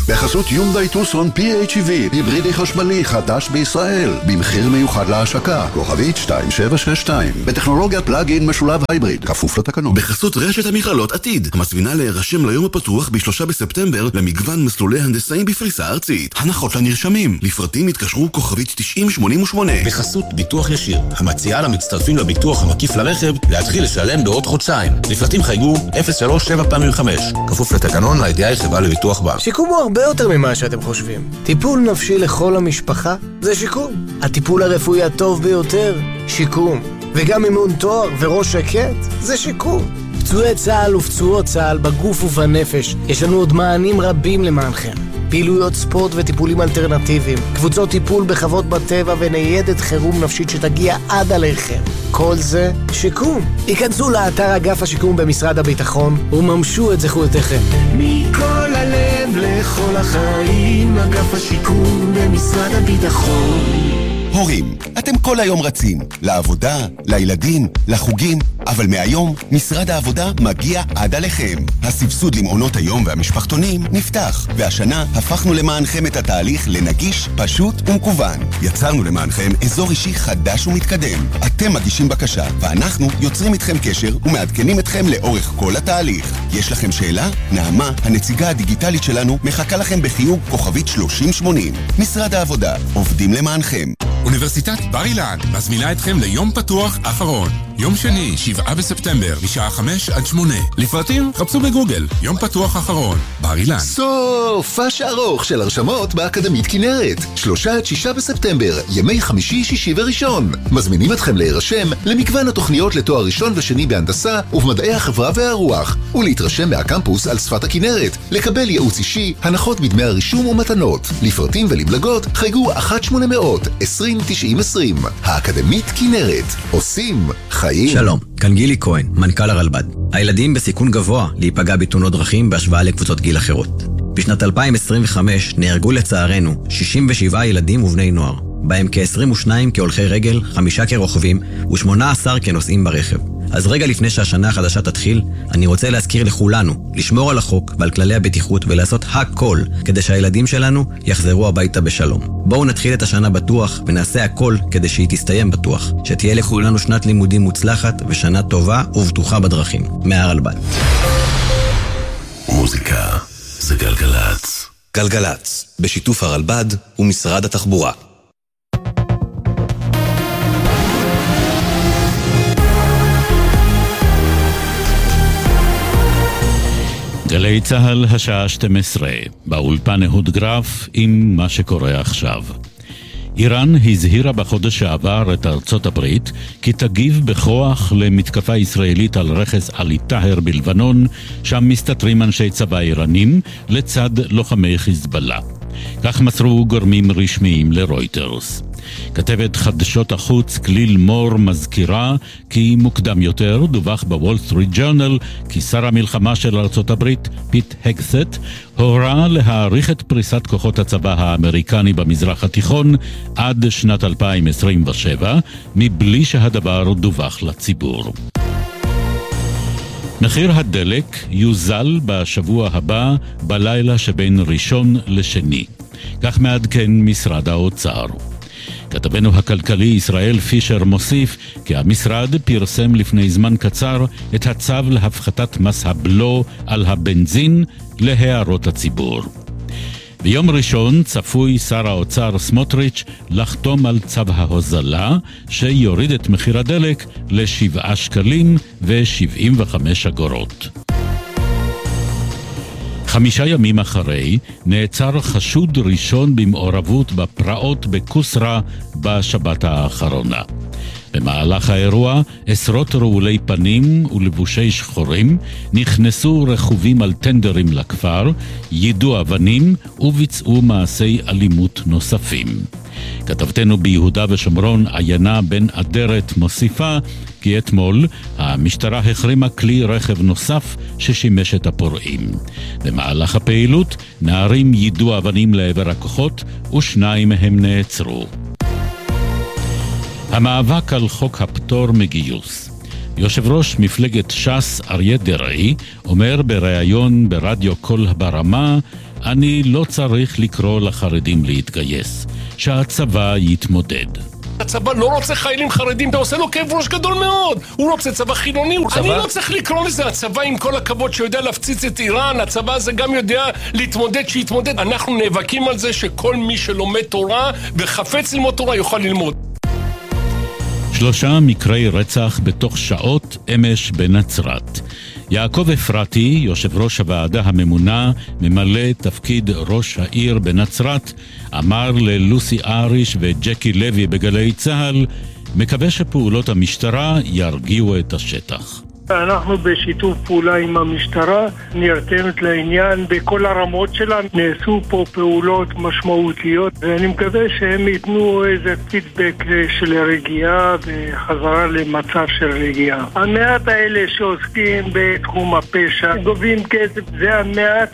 בחסות יונדאי טוסון PHEV, היברידי חשמלי חדש בישראל, במחיר מיוחד להשקה, כוכבית 2762, בטכנולוגיית פלאג-אין משולב הייבריד, כפוף לתקנון. בחסות רשת המכללות עתיד, המזמינה להירשם ליום הפתוח ב3 בספטמבר למגוון מסלולי הנדסאים בפריסה ארצית. הנחות לנרשמים, לפרטים התקשרו כוכבית 9088. בחסות ביטוח ישיר, המציעה למצטרפים לביטוח המקיף לרכב להתחיל לשלם בעוד חודשיים. לפרטים חייגו 03755, כפוף לתקנון לידיעה חברה לביטוח בה. שיקום הוא הרבה יותר ממה שאתם חושבים. טיפול נפשי לכל המשפחה זה שיקום. הטיפול הרפואי הטוב ביותר, שיקום. וגם אימון תואר וראש שקט זה שיקום. פצועי צה"ל ופצועות צה"ל בגוף ובנפש, יש לנו עוד מענים רבים למענכם. פעילויות ספורט וטיפולים אלטרנטיביים, קבוצות טיפול בחוות בטבע וניידת חירום נפשית שתגיע עד עליכם. כל זה שיקום. היכנסו לאתר אגף השיקום במשרד הביטחון וממשו את זכויותיכם. מכל הלב לכל החיים, אגף השיקום במשרד הביטחון. הורים, אתם כל היום רצים, לעבודה, לילדים, לחוגים, אבל מהיום משרד העבודה מגיע עד עליכם. הסבסוד למעונות היום והמשפחתונים נפתח, והשנה הפכנו למענכם את התהליך לנגיש, פשוט ומקוון. יצרנו למענכם אזור אישי חדש ומתקדם. אתם מגישים בקשה, ואנחנו יוצרים איתכם קשר ומעדכנים אתכם לאורך כל התהליך. יש לכם שאלה? נעמה, הנציגה הדיגיטלית שלנו, מחכה לכם בחיוג כוכבית 3080. משרד העבודה, עובדים למענכם. אוניברסיטת בר אילן מזמינה אתכם ליום פתוח אחרון. יום שני, 7 בספטמבר, משעה 5 עד 8. לפרטים, חפשו בגוגל. יום פתוח אחרון, בר אילן. סופש ארוך של הרשמות באקדמית כנרת. 3 עד 6 בספטמבר, ימי חמישי, שישי וראשון. מזמינים אתכם להירשם למגוון התוכניות לתואר ראשון ושני בהנדסה ובמדעי החברה והרוח, ולהתרשם מהקמפוס על שפת הכנרת, לקבל ייעוץ אישי, הנחות בדמי הרישום ומתנות. לפרטים ולמלגות, חייגו 1-800-20-90-20. האקדמית כנרת. עושים חיים. שלום, כאן גילי כהן, מנכ"ל הרלב"ד. הילדים בסיכון גבוה להיפגע בתאונות דרכים בהשוואה לקבוצות גיל אחרות. בשנת 2025 נהרגו לצערנו 67 ילדים ובני נוער, בהם כ-22 כהולכי רגל, 5 כרוכבים ו18 כנוסעים ברכב. אז רגע לפני שהשנה החדשה תתחיל, אני רוצה להזכיר לכולנו לשמור על החוק ועל כללי הבטיחות ולעשות הכל כדי שהילדים שלנו יחזרו הביתה בשלום. בואו נתחיל את השנה בטוח ונעשה הכל כדי שהיא תסתיים בטוח. שתהיה לכולנו שנת לימודים מוצלחת ושנה טובה ובטוחה בדרכים. מהרלב"ד. מוזיקה זה גלגלץ. גלגלץ, בשיתוף הרלב"ד ומשרד התחבורה. גלי צהל השעה 12, באולפן אהוד גרף עם מה שקורה עכשיו. איראן הזהירה בחודש שעבר את ארצות הברית כי תגיב בכוח למתקפה ישראלית על רכס עלי טהר בלבנון, שם מסתתרים אנשי צבא איראנים לצד לוחמי חיזבאללה. כך מסרו גורמים רשמיים לרויטרס. כתבת חדשות החוץ כליל מור מזכירה כי מוקדם יותר דווח בוול סטריט ג'ורנל כי שר המלחמה של ארצות הברית פיט הגסט הורה להאריך את פריסת כוחות הצבא האמריקני במזרח התיכון עד שנת 2027 מבלי שהדבר דווח לציבור. מחיר הדלק יוזל בשבוע הבא בלילה שבין ראשון לשני. כך מעדכן משרד האוצר. כתבנו הכלכלי ישראל פישר מוסיף כי המשרד פרסם לפני זמן קצר את הצו להפחתת מס הבלו על הבנזין להערות הציבור. ביום ראשון צפוי שר האוצר סמוטריץ' לחתום על צו ההוזלה שיוריד את מחיר הדלק ל7 שקלים ו75 אגורות. 5 ימים אחרי נעצר חשוד ראשון במעורבות בפרעות בקוסרה בשבת האחרונה. במהלך האירוע עשרות רעולי פנים ולבושי שחורים נכנסו רכובים על טנדרים לכפר, יידו אבנים וביצעו מעשי אלימות נוספים. כתבתנו ביהודה ושומרון עיינה בן אדרת מוסיפה כי אתמול המשטרה החרימה כלי רכב נוסף ששימש את הפורעים. במהלך הפעילות נערים יידו אבנים לעבר הכוחות ו2 מהם נעצרו. המאבק על חוק הפטור מגיוס. יושב ראש מפלגת ש"ס אריה דרעי אומר בריאיון ברדיו קול ברמה אני לא צריך לקרוא לחרדים להתגייס, שהצבא יתמודד. הצבא לא רוצה חיילים חרדים, אתה עושה לו כאב ראש גדול מאוד. הוא רוצה צבא חילוני. אני לא צריך לקרוא לזה הצבא עם כל הכבוד שיודע להפציץ את איראן. הצבא הזה גם יודע להתמודד שיתמודד. אנחנו נאבקים על זה שכל מי שלומד תורה וחפץ ללמוד תורה יוכל ללמוד. 3 מקרי רצח בתוך שעות אמש בנצרת. יעקב אפרתי, יושב ראש הוועדה הממונה, ממלא תפקיד ראש העיר בנצרת, אמר ללוסי אריש וג'קי לוי בגלי צהל, מקווה שפעולות המשטרה ירגיעו את השטח. אנחנו בשיתוף פעולה עם המשטרה, נרתמת לעניין בכל הרמות שלה. נעשו פה פעולות משמעותיות ואני מקווה שהם ייתנו איזה פידבק של רגיעה וחזרה למצב של רגיעה. המעט האלה שעוסקים בתחום הפשע, גובים כסף, זה המעט